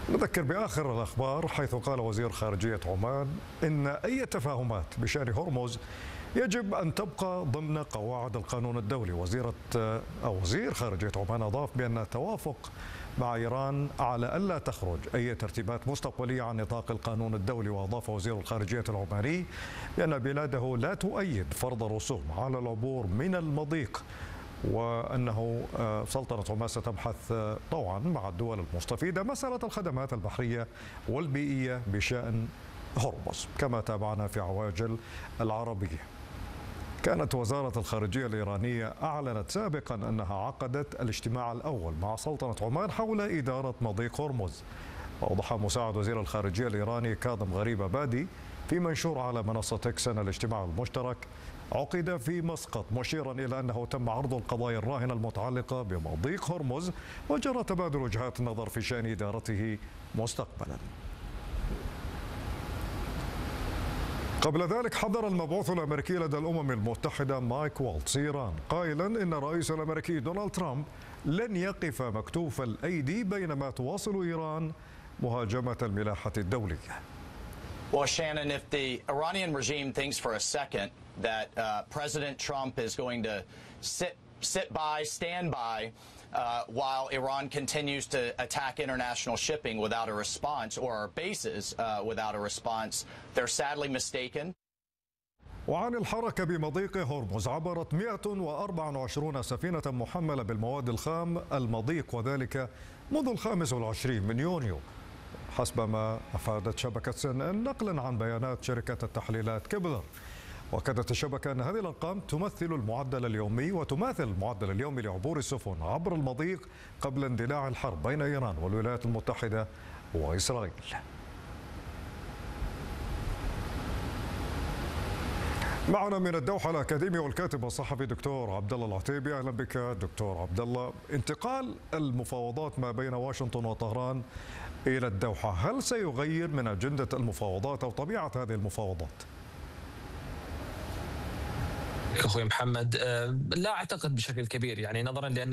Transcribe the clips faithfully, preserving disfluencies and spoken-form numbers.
نذكر بآخر الأخبار، حيث قال وزير خارجية عمان إن أي تفاهمات بشأن هرمز يجب أن تبقى ضمن قواعد القانون الدولي. وزيرة أو وزير خارجية عمان أضاف بأن التوافق مع إيران على ألا تخرج أي ترتيبات مستقبلية عن نطاق القانون الدولي. وأضاف وزير الخارجية العماني بأن بلاده لا تؤيد فرض الرسوم على العبور من المضيق، وأنه سلطنة عمان ستبحث طوعا مع الدول المستفيدة مسألة الخدمات البحرية والبيئية بشأن هرمز. كما تابعنا في عواجل العربية، كانت وزارة الخارجية الإيرانية أعلنت سابقا أنها عقدت الاجتماع الأول مع سلطنة عمان حول إدارة مضيق هرمز. وأوضح مساعد وزير الخارجية الإيراني كاظم غريب أبادي في منشور على منصة إكس أن الاجتماع المشترك عقد في مسقط، مشيرا إلى أنه تم عرض القضايا الراهنة المتعلقة بمضيق هرمز، وجرى تبادل وجهات النظر في شأن إدارته مستقبلا. قبل ذلك حذر المبعوث الأمريكي لدى الأمم المتحدة مايك والتز إيران، قائلا إن الرئيس الأمريكي دونالد ترامب لن يقف مكتوف الأيدي بينما تواصل إيران مهاجمة الملاحة الدولية. Well, Shannon, if the Iranian regime thinks for a second that uh, President Trump is going to sit sit by, stand by, uh, while Iran continues to attack international shipping without a response, or our bases uh, without a response, they're sadly mistaken. وعن الحركة بمضيق هرمز، عبرت مئة وأربعة وعشرين سفينة محملة بالمواد الخام المضيق، وذلك منذ الخامس والعشرين من يونيو حسب ما أفادت شبكة سي إن إن نقلا عن بيانات شركة التحليلات كيبلر. وأكدت الشبكة أن هذه الأرقام تمثل المعدل اليومي وتماثل المعدل اليومي لعبور السفن عبر المضيق قبل اندلاع الحرب بين إيران والولايات المتحدة وإسرائيل. معنا من الدوحة الأكاديمي والكاتب والصحفي دكتور عبد الله العتيبي. أهلا بك دكتور عبد الله. انتقال المفاوضات ما بين واشنطن وطهران إلى الدوحة، هل سيغير من أجندة المفاوضات أو طبيعة هذه المفاوضات؟ أخوي محمد، لا أعتقد بشكل كبير، يعني نظرا لأن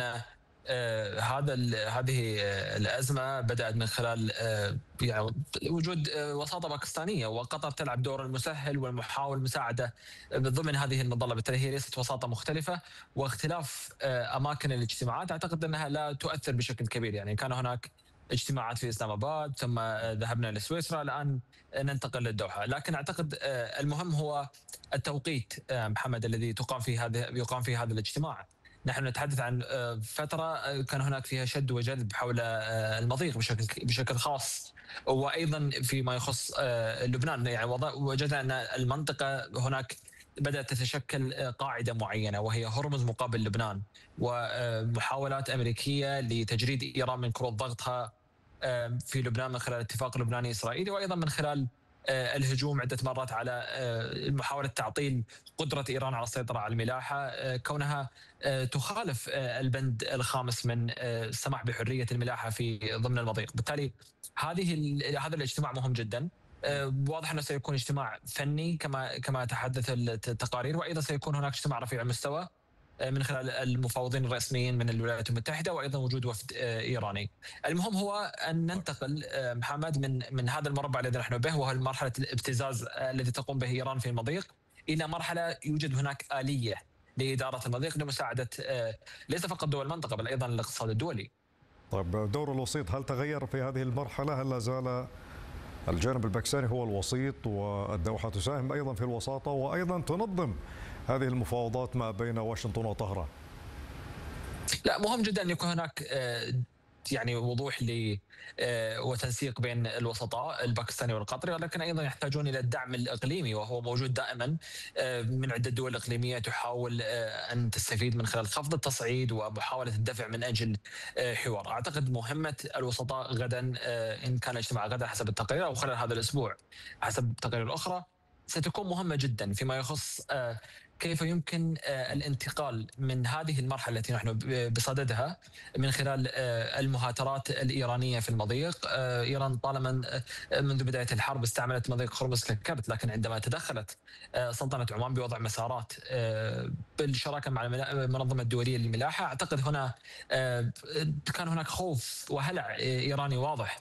هذا هذه الأزمة بدأت من خلال يعني وجود وساطة باكستانية، وقطر تلعب دور المسهل والمحاول المساعدة ضمن هذه المظلة، بالتالي هي ليست وساطة مختلفة. واختلاف أماكن الاجتماعات أعتقد أنها لا تؤثر بشكل كبير. يعني كان هناك اجتماعات في إسلام آباد، ثم ذهبنا لسويسرا، الآن ننتقل للدوحة. لكن أعتقد المهم هو التوقيت محمد الذي تقام فيه هذا يقام فيه هذا الاجتماع. نحن نتحدث عن فترة كان هناك فيها شد وجذب حول المضيق بشكل بشكل خاص، وأيضا فيما يخص لبنان. يعني وجدنا أن المنطقة هناك بدأت تتشكل قاعدة معينة وهي هرمز مقابل لبنان، ومحاولات أمريكية لتجريد إيران من كرة ضغطها في لبنان من خلال اتفاق لبناني إسرائيلي، وأيضا من خلال الهجوم عدة مرات على محاولة تعطيل قدرة إيران على السيطرة على الملاحة، كونها تخالف البند الخامس من السماح بحرية الملاحة في ضمن المضيق. بالتالي هذه هذا الاجتماع مهم جدا. واضح أنه سيكون اجتماع فني كما كما تحدث التقارير، وأيضا سيكون هناك اجتماع رفيع المستوى من خلال المفاوضين الرسميين من الولايات المتحدة، وأيضا وجود وفد إيراني. المهم هو أن ننتقل محمد من من هذا المربع الذي نحن به، وهو مرحلة الابتزاز الذي تقوم به إيران في المضيق، إلى مرحلة يوجد هناك آلية لإدارة المضيق لمساعدة ليس فقط دول المنطقة بل أيضا الاقتصاد الدولي. طيب، دور الوسيط هل تغير في هذه المرحلة؟ هل لا زال الجانب الباكستاني هو الوسيط، والدوحة تساهم أيضا في الوساطة وأيضا تنظم هذه المفاوضات ما بين واشنطن وطهران؟ لا، مهم جدا أن يكون هناك يعني وضوح ل وتنسيق بين الوسطاء الباكستاني والقطري، ولكن ايضا يحتاجون الى الدعم الاقليمي، وهو موجود دائما من عده دول اقليميه تحاول ان تستفيد من خلال خفض التصعيد ومحاوله الدفع من اجل حوار. اعتقد مهمه الوسطاء غدا، ان كان الاجتماع غدا حسب التقارير او خلال هذا الاسبوع حسب التقارير الاخرى، ستكون مهمه جدا فيما يخص كيف يمكن الانتقال من هذه المرحلة التي نحن بصددها من خلال المهاترات الإيرانية في المضيق. إيران طالما منذ بداية الحرب استعملت مضيق هرمز ككبت، لكن عندما تدخلت سلطنة عمان بوضع مسارات بالشراكة مع المنظمة الدولية للملاحة، أعتقد هنا كان هناك خوف وهلع إيراني واضح